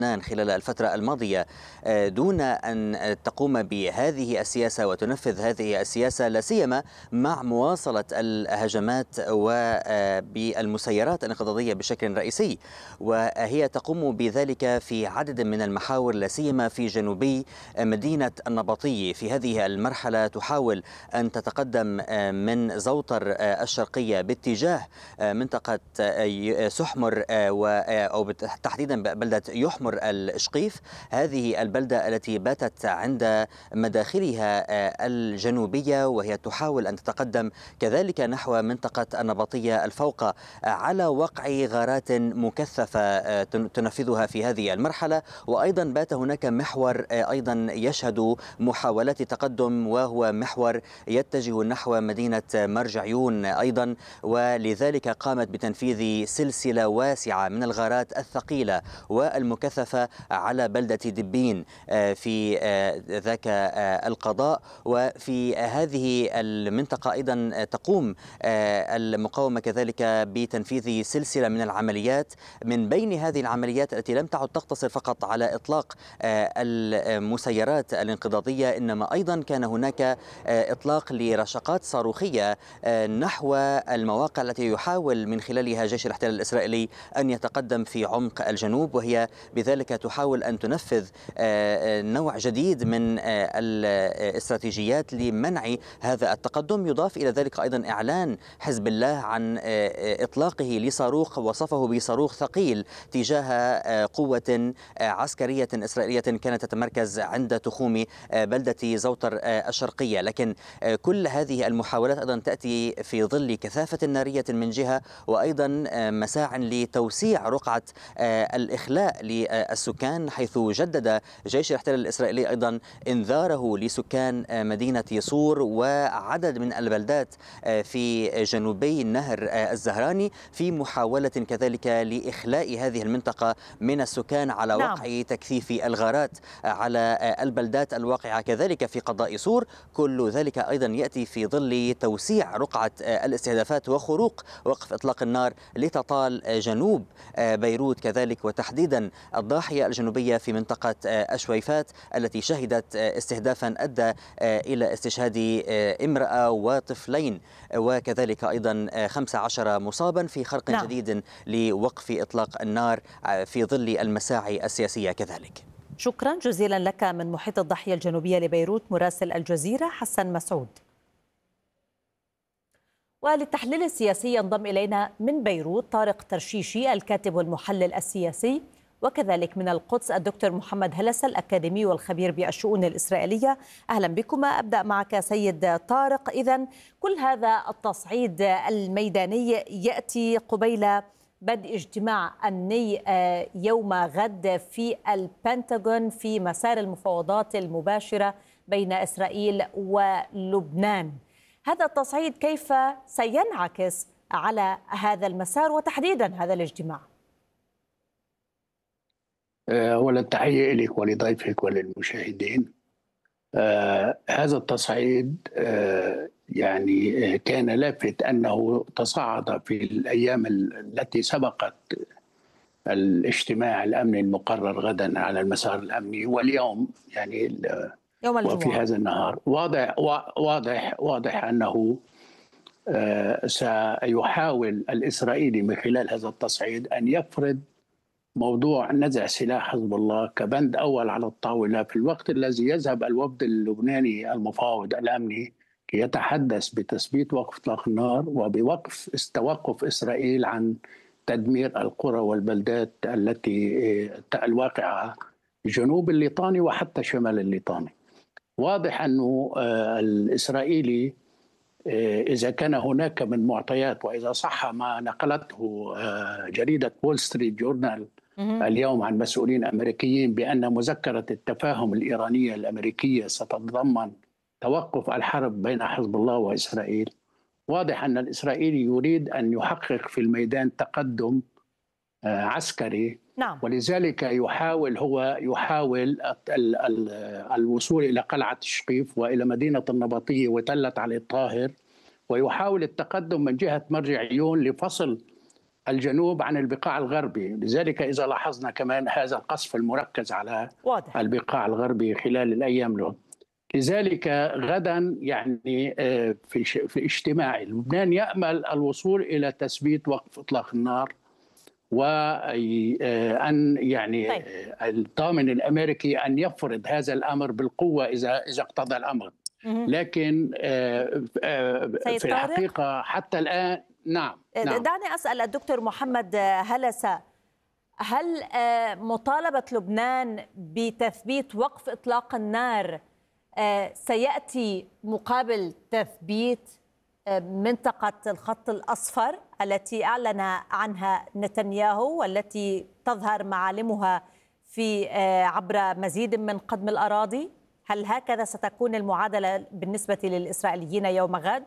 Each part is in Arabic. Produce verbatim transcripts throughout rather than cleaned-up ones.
خلال الفترة الماضية دون أن تقوم بهذه السياسة وتنفذ هذه السياسة، لا سيما مع مواصلة الهجمات وبالمسيرات الانقضاضية بشكل رئيسي، وهي تقوم بذلك في عدد من المحاور لا سيما في جنوبي مدينة النبطي. في هذه المرحلة تحاول أن تتقدم من زوطر الشرقية باتجاه منطقة سحمر أو تحديدا بلدة يحمر الشقيف، هذه البلدة التي باتت عند مداخلها الجنوبية، وهي تحاول أن تتقدم كذلك نحو منطقة النبطية الفوقة على وقع غارات مكثفة تنفذها في هذه المرحلة. وأيضا بات هناك محور أيضا يشهد محاولات تقدم، وهو محور يتجه نحو مدينة مرجعيون أيضا، ولذلك قامت بتنفيذ سلسلة واسعة من الغارات الثقيلة والمكثفة على بلدة دبين في ذاك القضاء. وفي هذه المنطقة أيضا تقوم المقاومة كذلك بتنفيذ سلسلة من العمليات، من بين هذه العمليات التي لم تعد تقتصر فقط على إطلاق المسيرات الانقضاضية، إنما أيضا كان هناك إطلاق لرشقات صاروخية نحو المواقع التي يحاول من خلالها جيش الاحتلال الإسرائيلي أن يتقدم في عمق الجنوب، وهي بذلك تحاول أن تنفذ نوع جديد من الاستراتيجيات لمنع هذا التقدم. يضاف إلى ذلك أيضا إعلان حزب الله عن إطلاقه لصاروخ وصفه بصاروخ ثقيل تجاه قوة عسكرية إسرائيلية كانت تتمركز عند تخوم بلدة زوطر الشرقية. لكن كل هذه المحاولات أيضا تأتي في ظل كثافة نارية من جهة، وأيضا مساع لتوسيع رقعة الإخلاء للسكان، حيث جدد جيش الاحتلال الإسرائيلي أيضا إنذاره لسكان مدينة يسور وعدد من البلدات في جنوبي النهر الزهراني، في محاولة كذلك لإخلاء هذه المنطقة من السكان على نعم. وقع تكثيف الغارات على البلدات الواقعة كذلك في قضاء سور. كل ذلك أيضا يأتي في ظل توسيع رقعة الاستهدافات وخروق وقف إطلاق النار لتطال جنوب بيروت كذلك، وتحديدا الضاحية الجنوبية في منطقة الشويفات التي شهدت استهدافا أدى إلى استشهاد امرأة وطفلين، وكذلك أيضا خمسة عشر مصابا في خرق نعم. جديد لوقف إطلاق النار في ظل المساعي السياسية كذلك. شكرا جزيلا لك من محيط الضاحية الجنوبية لبيروت مراسل الجزيرة حسن مسعود. وللتحليل السياسي ينضم إلينا من بيروت طارق ترشيشي الكاتب والمحلل السياسي، وكذلك من القدس الدكتور محمد هلس الأكاديمي والخبير بالشؤون الإسرائيلية. أهلا بكما. أبدأ معك سيد طارق. إذن كل هذا التصعيد الميداني يأتي قبيل بدء اجتماع أمني يوم غد في البنتاغون في مسار المفاوضات المباشرة بين إسرائيل ولبنان. هذا التصعيد كيف سينعكس على هذا المسار وتحديدا هذا الاجتماع؟ أولا تحية لك ولضيفك وللمشاهدين. آه هذا التصعيد آه يعني كان لافت أنه تصاعد في الأيام التي سبقت الاجتماع الأمني المقرر غدا على المسار الأمني، واليوم يعني يوم الجمعة وفي هذا النهار واضح واضح واضح أنه آه سيحاول الإسرائيلي من خلال هذا التصعيد أن يفرض موضوع نزع سلاح حزب الله كبند أول على الطاولة، في الوقت الذي يذهب الوفد اللبناني المفاوض الأمني يتحدث بتثبيت وقف إطلاق النار وبوقف توقف إسرائيل عن تدمير القرى والبلدات التي الواقعة جنوب الليطاني وحتى شمال الليطاني. واضح أنه الإسرائيلي إذا كان هناك من معطيات، وإذا صح ما نقلته جريدة وول ستريت جورنال اليوم عن مسؤولين أمريكيين بأن مذكرة التفاهم الإيرانية الأمريكية ستتضمن توقف الحرب بين حزب الله وإسرائيل، واضح أن الإسرائيلي يريد أن يحقق في الميدان تقدم عسكري. نعم. ولذلك يحاول هو يحاول الوصول إلى قلعة الشقيف وإلى مدينة النبطية وتلة علي الطاهر، ويحاول التقدم من جهة مرجع عيون لفصل الجنوب عن البقاع الغربي. لذلك إذا لاحظنا كمان هذا القصف المركز على واضح. البقاع الغربي خلال الأيام له. لذلك غدا يعني في في اجتماع لبنان يأمل الوصول إلى تثبيت وقف إطلاق النار، وأن يعني طيب. الضامن الأمريكي أن يفرض هذا الأمر بالقوة إذا إذا اقتضى الأمر. لكن في الحقيقة حتى الآن نعم, نعم. دعني أسأل الدكتور محمد هلسة، هل مطالبة لبنان بتثبيت وقف إطلاق النار سيأتي مقابل تثبيت منطقة الخط الأصفر التي أعلن عنها نتنياهو والتي تظهر معالمها في عبر مزيد من قدم الأراضي؟ هل هكذا ستكون المعادلة بالنسبة للإسرائيليين يوم غد؟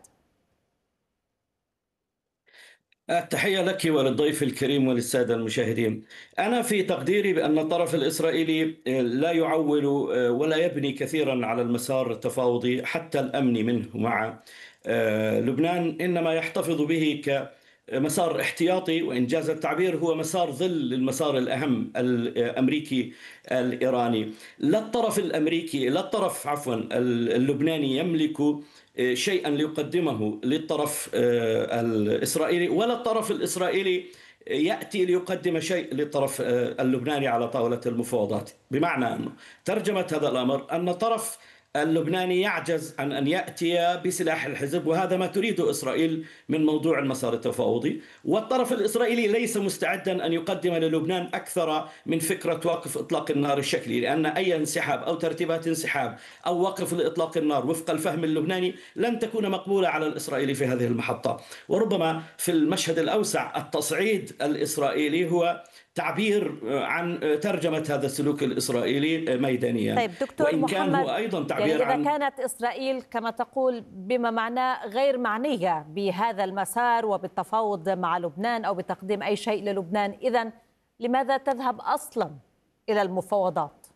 التحية لك وللضيف الكريم وللسادة المشاهدين. أنا في تقديري بأن الطرف الإسرائيلي لا يعول ولا يبني كثيرا على المسار التفاوضي حتى الأمني منه مع لبنان، إنما يحتفظ به كمسار احتياطي، وإنجاز التعبير هو مسار ظل المسار الأهم الأمريكي الإيراني. لا الطرف الأمريكي لا الطرف عفوا اللبناني يملك شيئا ليقدمه للطرف الإسرائيلي، ولا الطرف الإسرائيلي يأتي ليقدم شيء للطرف اللبناني على طاولة المفاوضات. بمعنى أنه ترجمة هذا الأمر أن الطرف اللبناني يعجز عن أن يأتي بسلاح الحزب، وهذا ما تريده إسرائيل من موضوع المسار التفاوضي، والطرف الإسرائيلي ليس مستعدا أن يقدم للبنان أكثر من فكرة وقف إطلاق النار الشكلي، لأن أي انسحاب أو ترتيبات انسحاب أو وقف لإطلاق النار وفق الفهم اللبناني لن تكون مقبولة على الإسرائيلي في هذه المحطة. وربما في المشهد الأوسع التصعيد الإسرائيلي هو تعبير عن ترجمة هذا السلوك الإسرائيلي ميدانيا. طيب دكتور وإن محمد، كان هو أيضا تعبير يعني إذا عن كانت إسرائيل كما تقول بما معناه غير معنية بهذا المسار وبالتفاوض مع لبنان أو بتقديم أي شيء للبنان، إذن لماذا تذهب أصلا إلى المفاوضات؟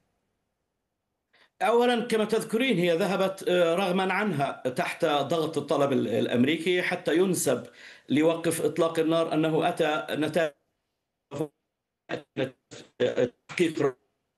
أولا كما تذكرين هي ذهبت رغما عنها تحت ضغط الطلب الأمريكي حتى ينسب لوقف إطلاق النار أنه أتى نتائج تحقيق.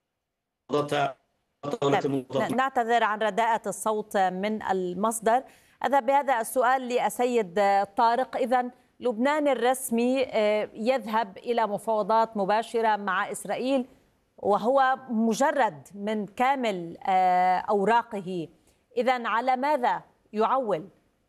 نعتذر عن رداءة الصوت من المصدر. أذهب بهذا السؤال للسيد طارق. إذن لبنان الرسمي يذهب إلى مفاوضات مباشرة مع إسرائيل وهو مجرد من كامل أوراقه، إذن على ماذا يعول؟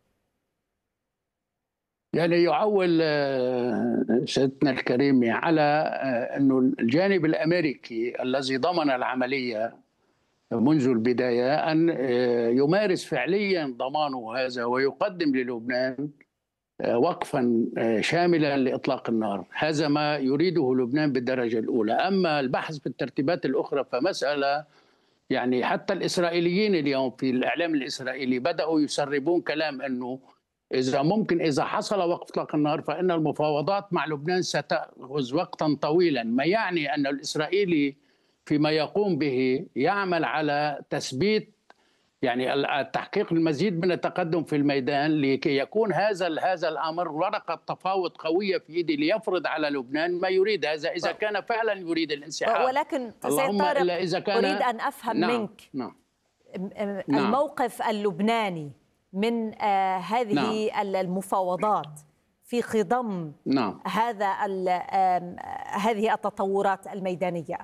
يعني يعول سيدنا الكريم على أنه الجانب الأمريكي الذي ضمن العملية منذ البداية أن يمارس فعليا ضمانه هذا ويقدم للبنان وقفا شاملا لإطلاق النار. هذا ما يريده لبنان بالدرجة الأولى. أما البحث في الترتيبات الأخرى فمسألة يعني حتى الإسرائيليين اليوم في الإعلام الإسرائيلي بدأوا يسربون كلام أنه إذا ممكن إذا حصل وقف إطلاق النار فإن المفاوضات مع لبنان ستأخذ وقتا طويلا، ما يعني أن الإسرائيلي فيما يقوم به يعمل على تثبيت يعني التحقيق المزيد من التقدم في الميدان لكي يكون هذا هذا الأمر ورقة تفاوض قوية في يده ليفرض على لبنان ما يريد. هذا إذا كان فعلا يريد الانسحاب. ولكن سيد طارق إذا كان أريد أن أفهم نعم منك نعم الموقف نعم اللبناني من آه هذه نعم المفاوضات في خضم نعم هذا آه هذه التطورات الميدانية.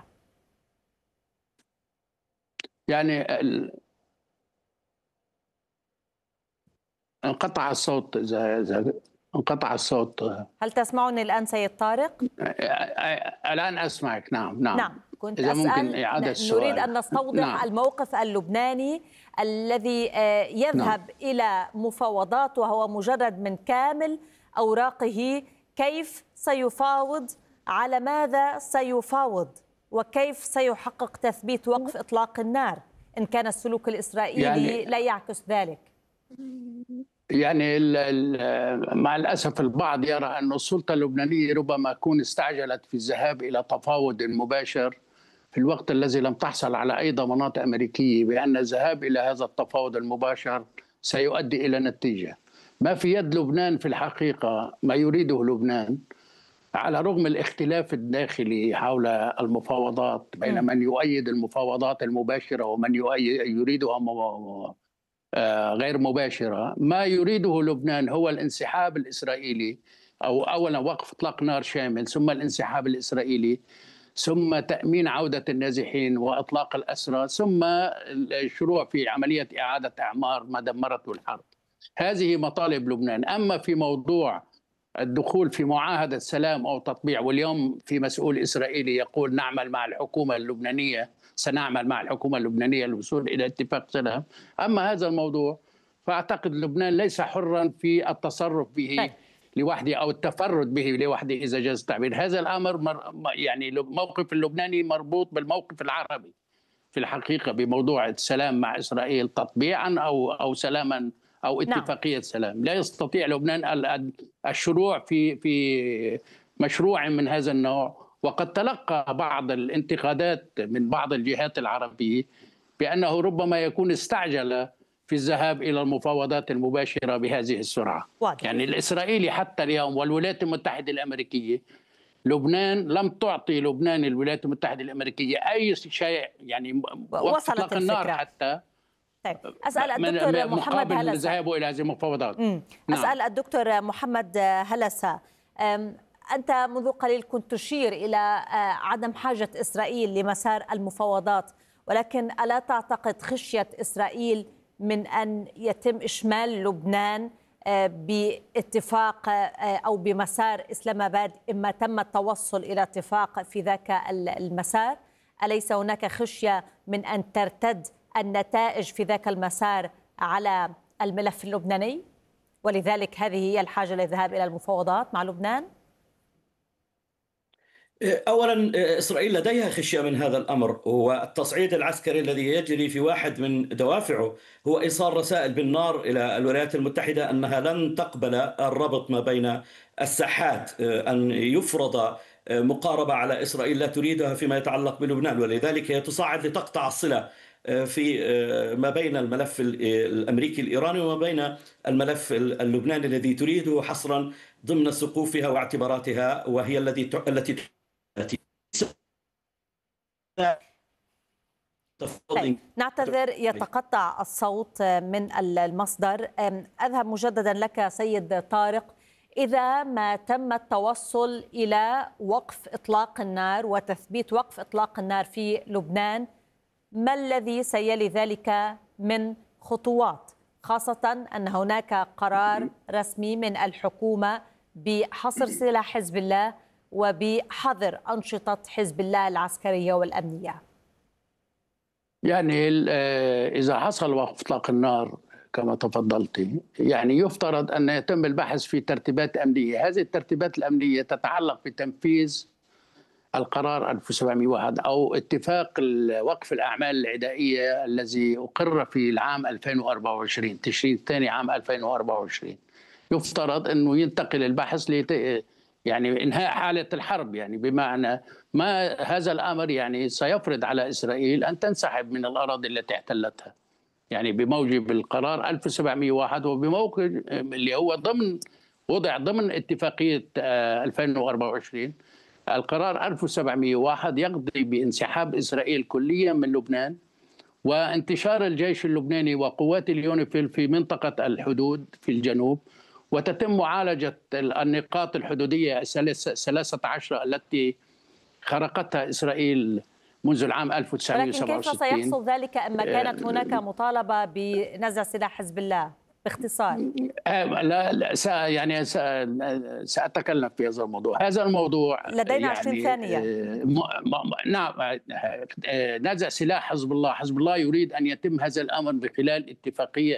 يعني ال... انقطع الصوت. إذا انقطع الصوت. هل تسمعني الآن سيد طارق؟ الآن أسمعك. نعم نعم نعم كنت إذا أسأل ممكن إعادة السؤال. نريد أن نستوضح نعم. الموقف اللبناني الذي يذهب نعم. إلى مفاوضات وهو مجرد من كامل أوراقه. كيف سيفاوض؟ على ماذا سيفاوض؟ وكيف سيحقق تثبيت وقف إطلاق النار إن كان السلوك الإسرائيلي يعني لا يعكس ذلك؟ يعني مع الأسف البعض يرى أن السلطة اللبنانية ربما تكون استعجلت في الذهاب إلى تفاوض مباشر في الوقت الذي لم تحصل على أي ضمانات أمريكية بأن الذهاب إلى هذا التفاوض المباشر سيؤدي إلى نتيجة. ما في يد لبنان في الحقيقة ما يريده لبنان على رغم الاختلاف الداخلي حول المفاوضات بين م. من يؤيد المفاوضات المباشرة ومن يريدها غير مباشرة، ما يريده لبنان هو الانسحاب الإسرائيلي، أو أولا وقف إطلاق نار شامل، ثم الانسحاب الإسرائيلي، ثم تأمين عودة النازحين وإطلاق الأسرى، ثم الشروع في عملية إعادة إعمار ما دمرته الحرب. هذه مطالب لبنان. أما في موضوع الدخول في معاهدة سلام أو تطبيع، واليوم في مسؤول إسرائيلي يقول نعمل مع الحكومة اللبنانية، سنعمل مع الحكومة اللبنانية للوصول إلى اتفاق سلام. أما هذا الموضوع فأعتقد لبنان ليس حرا في التصرف به لوحده أو التفرد به لوحده إذا جاز التعبير. هذا الأمر مر... يعني الموقف اللبناني مربوط بالموقف العربي في الحقيقة بموضوع السلام مع إسرائيل تطبيعا أو أو سلاما أو اتفاقية نعم. سلام. لا يستطيع لبنان الشروع في في مشروع من هذا النوع، وقد تلقى بعض الانتقادات من بعض الجهات العربية بأنه ربما يكون استعجل في الذهاب إلى المفاوضات المباشرة بهذه السرعة. واضح. يعني الإسرائيلي حتى اليوم والولايات المتحدة الأمريكية، لبنان لم تعطي لبنان الولايات المتحدة الأمريكية أي شيء، يعني وصلت إطلاق النار حتى. طيب أسأل الدكتور محمد هلسة الذهاب إلى هذه المفاوضات. نعم. أسأل الدكتور محمد هلسة، أنت منذ قليل كنت تشير إلى عدم حاجة إسرائيل لمسار المفاوضات، ولكن ألا تعتقد خشية إسرائيل من أن يتم إشمال لبنان باتفاق أو بمسار إسلام آباد إما تم التوصل إلى اتفاق في ذاك المسار؟ أليس هناك خشية من أن ترتد النتائج في ذاك المسار على الملف اللبناني، ولذلك هذه هي الحاجة للذهاب إلى المفاوضات مع لبنان؟ أولا إسرائيل لديها خشية من هذا الأمر، والتصعيد العسكري الذي يجري في واحد من دوافعه هو إيصال رسائل بالنار إلى الولايات المتحدة أنها لن تقبل الربط ما بين الساحات، أن يفرض مقاربة على إسرائيل لا تريدها فيما يتعلق بلبنان، ولذلك هي تصعد لتقطع الصلة في ما بين الملف الأمريكي الإيراني وما بين الملف اللبناني الذي تريده حصرا ضمن سقوفها واعتباراتها، وهي التي التي طيب. نعتذر يتقطع الصوت من المصدر. أذهب مجددا لك سيد طارق، إذا ما تم التوصل إلى وقف إطلاق النار وتثبيت وقف إطلاق النار في لبنان، ما الذي سيلي ذلك من خطوات، خاصة أن هناك قرار رسمي من الحكومة بحصر سلاح حزب الله وبحظر أنشطة حزب الله العسكرية والأمنية؟ يعني إذا حصل وقف إطلاق النار كما تفضلتي، يعني يفترض أن يتم البحث في ترتيبات أمنية. هذه الترتيبات الأمنية تتعلق بتنفيذ القرار ألف وسبعمئة وواحد أو اتفاق وقف الأعمال العدائية الذي أقر في العام ألفين وأربعة وعشرين، تشرين الثاني عام ألفين وأربعة وعشرين. يفترض أنه ينتقل البحث لت... يعني إنهاء حالة الحرب، يعني بمعنى ما هذا الأمر يعني سيفرض على إسرائيل أن تنسحب من الأراضي التي احتلتها، يعني بموجب القرار ألف وسبعمئة وواحد وبموقع اللي هو ضمن وضع ضمن اتفاقية ألفين وأربعة وعشرين. القرار ألف وسبعمئة وواحد يقضي بانسحاب إسرائيل كليا من لبنان وانتشار الجيش اللبناني وقوات اليونيفيل في منطقة الحدود في الجنوب، وتتم معالجة النقاط الحدودية الثلاثة عشر التي خرقتها إسرائيل منذ العام ألف وتسعمئة وسبعة وستين. ولكن كيف سيحصل ذلك أما كانت هناك مطالبة بنزع سلاح حزب الله؟ باختصار. لا لا سا يعني سا سأتكلم في هذا الموضوع. هذا الموضوع لدينا يعني عشرين ثانية. نعم، نزع سلاح حزب الله. حزب الله يريد أن يتم هذا الأمر بخلال اتفاقية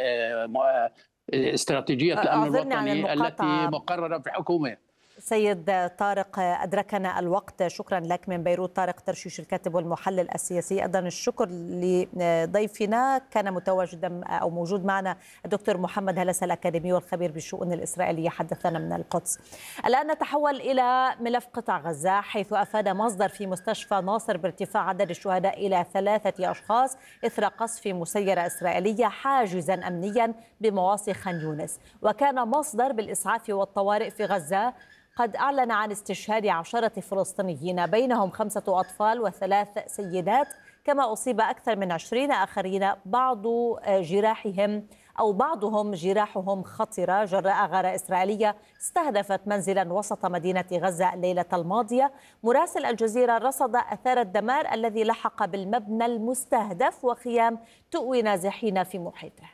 استراتيجية الأمن الوطني التي مقررة في الحكومة. سيد طارق، أدركنا الوقت، شكرا لك من بيروت. طارق ترشيش الكاتب والمحلل السياسي. أيضا الشكر لضيفنا، كان متواجدا أو موجود معنا الدكتور محمد هلسة الأكاديمي والخبير بالشؤون الإسرائيلية، حدثنا من القدس. الآن نتحول إلى ملف قطاع غزة، حيث أفاد مصدر في مستشفى ناصر بارتفاع عدد الشهداء إلى ثلاثة أشخاص إثر قصف مسيرة إسرائيلية حاجزا أمنيا بمواصي خان يونس. وكان مصدر بالإسعاف والطوارئ في غزة قد أعلن عن استشهاد عشرة فلسطينيين بينهم خمسة أطفال وثلاث سيدات، كما أصيب أكثر من عشرين آخرين، بعض جراحهم أو بعضهم جراحهم خطرة جراء غارة إسرائيلية استهدفت منزلا وسط مدينة غزة الليلة الماضية. مراسل الجزيرة رصد أثار الدمار الذي لحق بالمبنى المستهدف وخيام تؤوي نازحين في محيطه.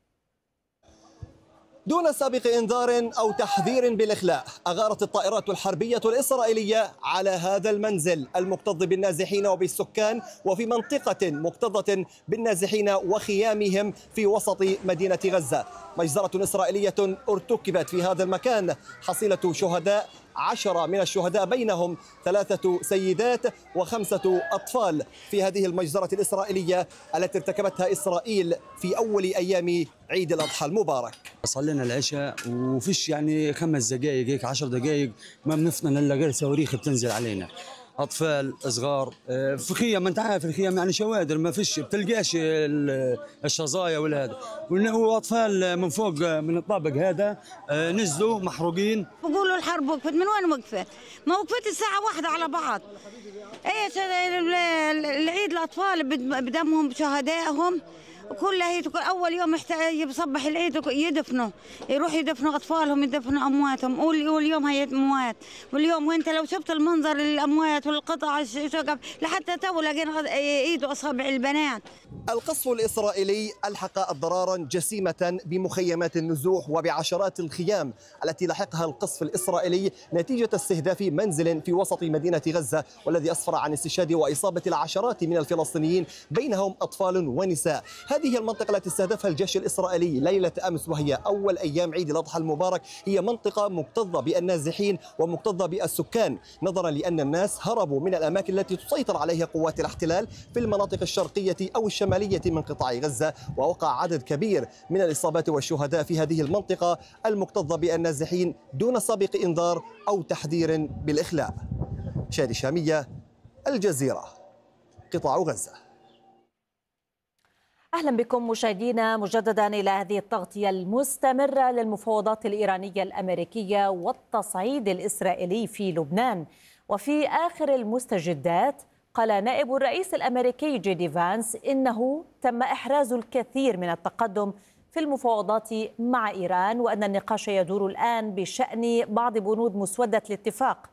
دون سابق إنذار أو تحذير بالإخلاء، أغارت الطائرات الحربية الإسرائيلية على هذا المنزل المكتظ بالنازحين وبالسكان، وفي منطقة مكتظة بالنازحين وخيامهم في وسط مدينة غزة. مجزرة إسرائيلية ارتكبت في هذا المكان، حصيلة شهداء عشرة من الشهداء بينهم ثلاثة سيدات وخمسة أطفال في هذه المجزرة الإسرائيلية التي ارتكبتها إسرائيل في أول أيام عيد الأضحى المبارك. صلينا العشاء وفيش يعني خمس دقائق هيك عشر دقائق ما بنفطن الا غير صواريخ بتنزل علينا، اطفال صغار في خيام. انت عارف الخيام يعني شوادر، ما فيش بتلقاش الشظايا ولا هذا، واطفال من فوق من الطابق هذا نزلوا محروقين. بقولوا الحرب وقفت، من وين وقفت؟ ما وقفت الساعه واحدة على بعض. ايش العيد الاطفال بدمهم بشهدائهم كلها. هي اول يوم بصبح العيد يدفنوا، يروحوا يدفنوا اطفالهم، يدفنوا امواتهم، واليوم هي اموات. واليوم وانت لو شفت المنظر الاموات والقطع الشقف لحتى تو لقينا ايد واصابع البنات. القصف الإسرائيلي ألحق أضرارا جسيمة بمخيمات النزوح وبعشرات الخيام التي لحقها القصف الإسرائيلي نتيجة استهداف منزل في وسط مدينة غزة، والذي أسفر عن استشهاد وإصابة العشرات من الفلسطينيين بينهم أطفال ونساء. هذه المنطقة التي استهدفها الجيش الإسرائيلي ليلة أمس وهي أول أيام عيد الأضحى المبارك هي منطقة مكتظة بالنازحين ومكتظة بالسكان، نظرا لأن الناس هربوا من الأماكن التي تسيطر عليها قوات الاحتلال في المناطق الشرقية أو الشمالية من قطاع غزة. ووقع عدد كبير من الإصابات والشهداء في هذه المنطقة المكتظة بالنازحين دون سابق إنذار أو تحذير بالإخلاء. شادي شامية، الجزيرة، قطاع غزة. أهلا بكم مشاهدينا مجددا إلى هذه التغطية المستمرة للمفاوضات الإيرانية الأمريكية والتصعيد الإسرائيلي في لبنان. وفي آخر المستجدات قال نائب الرئيس الأمريكي جي دي فانس إنه تم إحراز الكثير من التقدم في المفاوضات مع إيران، وأن النقاش يدور الآن بشأن بعض بنود مسودة الاتفاق.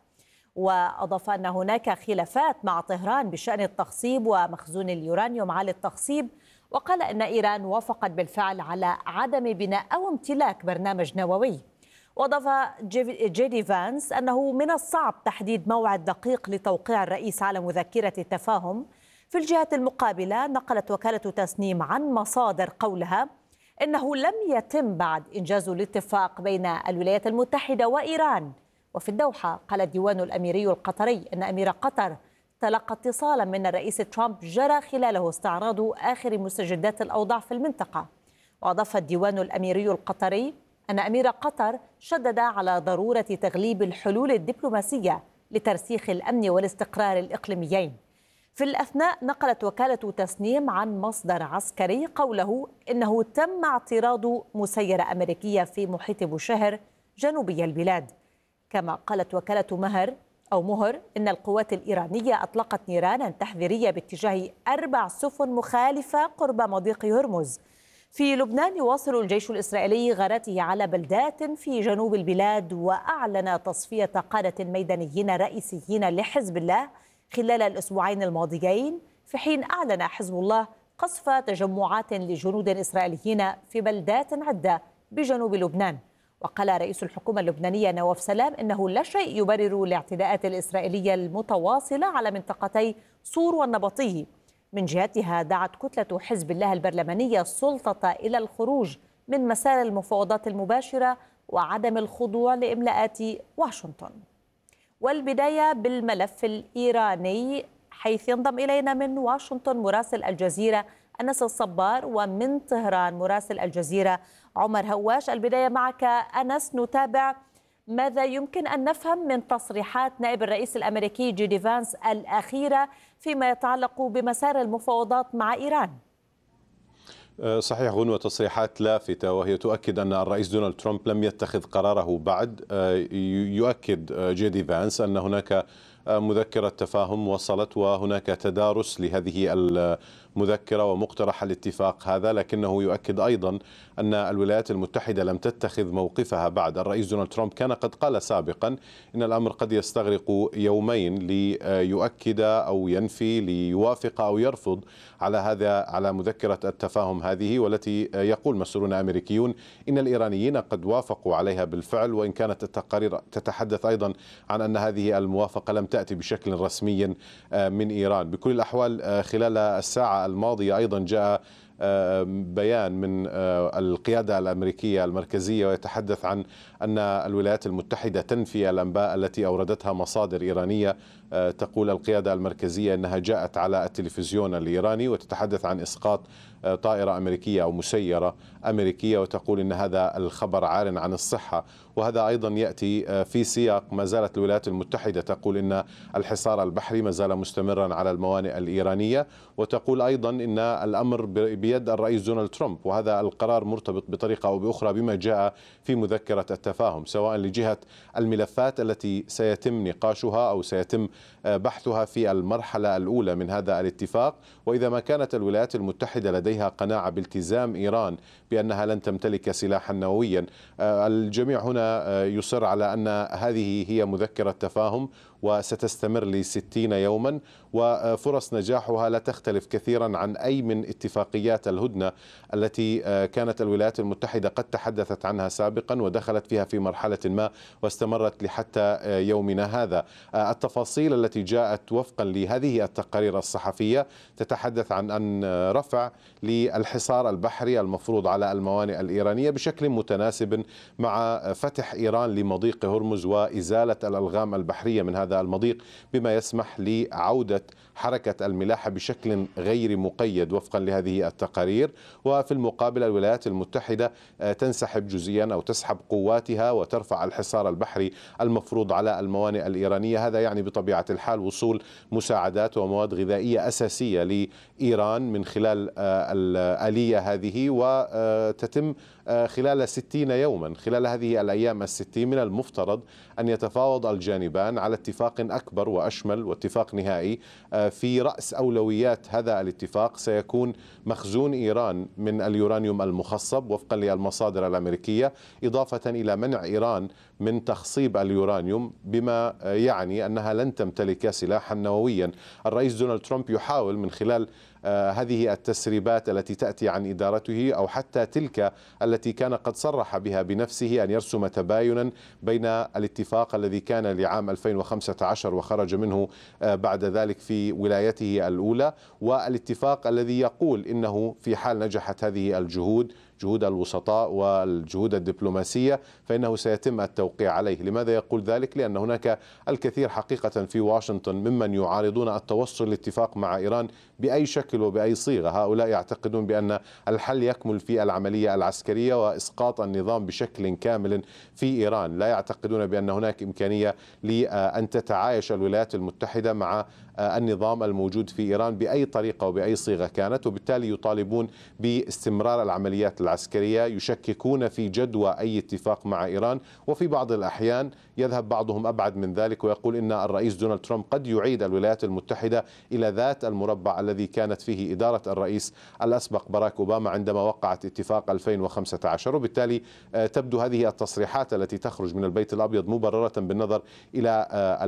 وأضاف أن هناك خلافات مع طهران بشأن التخصيب ومخزون اليورانيوم عالي التخصيب، وقال أن إيران وافقت بالفعل على عدم بناء أو امتلاك برنامج نووي. وأضاف جي دي فانس أنه من الصعب تحديد موعد دقيق لتوقيع الرئيس على مذكرة التفاهم. في الجهة المقابلة نقلت وكالة تسنيم عن مصادر قولها إنه لم يتم بعد إنجاز الاتفاق بين الولايات المتحدة وإيران. وفي الدوحة قال الديوان الأميري القطري أن أمير قطر تلقى اتصالا من الرئيس ترامب جرى خلاله استعراض آخر مستجدات الأوضاع في المنطقة. وأضاف الديوان الأميري القطري أن أمير قطر شدد على ضرورة تغليب الحلول الدبلوماسية لترسيخ الأمن والاستقرار الإقليميين. في الأثناء نقلت وكالة تسنيم عن مصدر عسكري قوله إنه تم اعتراض مسيرة أمريكية في محيط بوشهر جنوبي البلاد. كما قالت وكالة مهر أو مهر إن القوات الإيرانية أطلقت نيرانا تحذيرية باتجاه أربع سفن مخالفة قرب مضيق هرمز. في لبنان يواصل الجيش الإسرائيلي غارته على بلدات في جنوب البلاد، وأعلن تصفية قادة ميدانيين رئيسيين لحزب الله خلال الأسبوعين الماضيين، في حين أعلن حزب الله قصف تجمعات لجنود إسرائيليين في بلدات عدة بجنوب لبنان. وقال رئيس الحكومة اللبنانية نواف سلام إنه لا شيء يبرر الاعتداءات الإسرائيلية المتواصلة على منطقتي صور والنبطي. من جهتها دعت كتلة حزب الله البرلمانية السلطة إلى الخروج من مسار المفاوضات المباشرة وعدم الخضوع لإملاءات واشنطن. والبداية بالملف الإيراني، حيث ينضم إلينا من واشنطن مراسل الجزيرة أنس الصبار، ومن طهران مراسل الجزيرة عمر هواش. البداية معك أنس، نتابع ماذا يمكن أن نفهم من تصريحات نائب الرئيس الأمريكي جي دي فانس الأخيرة فيما يتعلق بمسار المفاوضات مع إيران؟ صحيح غنوة، تصريحات لافتة، وهي تؤكد أن الرئيس دونالد ترامب لم يتخذ قراره بعد. يؤكد جي دي فانس أن هناك مذكرة تفاهم وصلت وهناك تدارس لهذه المذكرة ومقترح الاتفاق هذا، لكنه يؤكد أيضا أن الولايات المتحدة لم تتخذ موقفها بعد. الرئيس دونالد ترامب كان قد قال سابقا إن الأمر قد يستغرق يومين ليؤكد أو ينفي، ليوافق أو يرفض على هذا على مذكرة التفاهم هذه، والتي يقول مسؤولون أمريكيون إن الإيرانيين قد وافقوا عليها بالفعل، وإن كانت التقارير تتحدث أيضا عن أن هذه الموافقة لم تأتي بشكل رسمي من إيران. بكل الأحوال خلال الساعة الماضية أيضا جاء بيان من القيادة الأمريكية المركزية ويتحدث عن أن الولايات المتحدة تنفي الأنباء التي أوردتها مصادر إيرانية. تقول القيادة المركزية أنها جاءت على التلفزيون الإيراني وتتحدث عن إسقاط طائرة أمريكية أو مسيرة أمريكية، وتقول أن هذا الخبر عار عن الصحة. وهذا أيضا يأتي في سياق ما زالت الولايات المتحدة تقول أن الحصار البحري ما زال مستمرا على الموانئ الإيرانية، وتقول أيضا أن الأمر بيد الرئيس دونالد ترامب، وهذا القرار مرتبط بطريقة أو بأخرى بما جاء في مذكرة التفاهم، سواء لجهة الملفات التي سيتم نقاشها أو سيتم بحثها في المرحلة الأولى من هذا الاتفاق. وإذا ما كانت الولايات المتحدة لديها قناعة بالتزام إيران بأنها لن تمتلك سلاحا نوويا، الجميع هنا يصر على أن هذه هي مذكرة تفاهم وستستمر لستين يوما، وفرص نجاحها لا تختلف كثيرا عن أي من اتفاقيات الهدنة التي كانت الولايات المتحدة قد تحدثت عنها سابقا ودخلت فيها في مرحلة ما واستمرت لحتى يومنا هذا. التفاصيل التي جاءت وفقا لهذه التقارير الصحفية تتحدث عن أن رفع للحصار البحري المفروض على الموانئ الإيرانية بشكل متناسب مع فتح إيران لمضيق هرمز وإزالة الألغام البحرية من هذا المضيق، بما يسمح لعودة حركة الملاحة بشكل غير مقيد وفقا لهذه التقارير. وفي المقابل الولايات المتحدة تنسحب جزئيا أو تسحب قواتها وترفع الحصار البحري المفروض على الموانئ الإيرانية. هذا يعني بطبيعة الحال وصول مساعدات ومواد غذائية أساسية لإيران من خلال الآلية هذه، وتتم خلال ستين يوما. خلال هذه الأيام الستين من المفترض أن يتفاوض الجانبان على اتفاق أكبر وأشمل واتفاق نهائي. في رأس أولويات هذا الاتفاق سيكون مخزون إيران من اليورانيوم المخصب وفقا للمصادر الأمريكية، إضافة إلى منع إيران من تخصيب اليورانيوم، بما يعني أنها لن تمتلك سلاحا نوويا. الرئيس دونالد ترامب يحاول من خلال آه هذه التسريبات التي تأتي عن إدارته أو حتى تلك التي كان قد صرح بها بنفسه أن يرسم تباينا بين الاتفاق الذي كان لعام ألفين وخمسة عشر وخرج منه آه بعد ذلك في ولايته الأولى، والاتفاق الذي يقول إنه في حال نجحت هذه الجهود جهود الوسطاء والجهود الدبلوماسية فإنه سيتم التوقيع عليه. لماذا يقول ذلك؟ لأن هناك الكثير حقيقة في واشنطن ممن يعارضون التوصل لاتفاق مع إيران بأي شكل وبأي صيغة. هؤلاء يعتقدون بأن الحل يكمل في العملية العسكرية وإسقاط النظام بشكل كامل في إيران. لا يعتقدون بأن هناك إمكانية لأن تتعايش الولايات المتحدة مع النظام الموجود في إيران بأي طريقة وبأي صيغة كانت، وبالتالي يطالبون باستمرار العمليات العسكرية، يشككون في جدوى أي اتفاق مع إيران. وفي بعض الأحيان يذهب بعضهم أبعد من ذلك ويقول إن الرئيس دونالد ترامب قد يعيد الولايات المتحدة إلى ذات المربع الذي كانت فيه إدارة الرئيس الأسبق باراك أوباما عندما وقعت اتفاق ألفين وخمسة عشر. وبالتالي تبدو هذه التصريحات التي تخرج من البيت الأبيض مبررة بالنظر إلى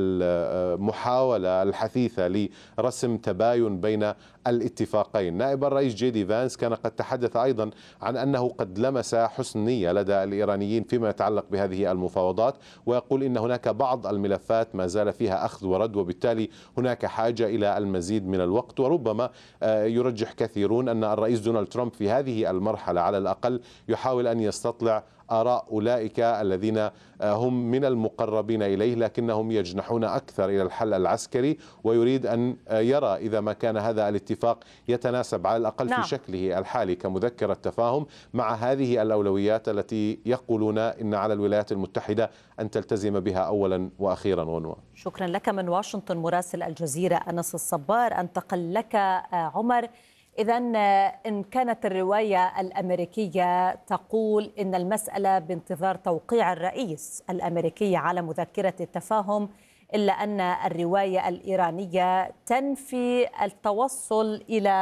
المحاولة الحثيثة لرسم تباين بين الاتفاقين. نائب الرئيس جي دي فانس كان قد تحدث أيضا عن أنه قد لمس حسن نية لدى الإيرانيين فيما يتعلق بهذه المفاوضات، ويقول إن هناك بعض الملفات ما زال فيها أخذ ورد، وبالتالي هناك حاجة إلى المزيد من الوقت. وربما يرجح كثيرون أن الرئيس دونالد ترامب في هذه المرحلة على الأقل يحاول أن يستطلع آراء أولئك الذين هم من المقربين إليه لكنهم يجنحون أكثر إلى الحل العسكري، ويريد أن يرى إذا ما كان هذا الاتفاق يتناسب على الأقل نعم. في شكله الحالي كمذكرة تفاهم مع هذه الأولويات التي يقولون إن على الولايات المتحدة أن تلتزم بها أولا وأخيرا. ونوى شكرا لك من واشنطن مراسل الجزيرة أنس الصبار. أنتقل لك عمر إذا إن كانت الرواية الأمريكية تقول إن المسألة بانتظار توقيع الرئيس الأمريكي على مذكرة التفاهم، إلا أن الرواية الإيرانية تنفي التوصل إلى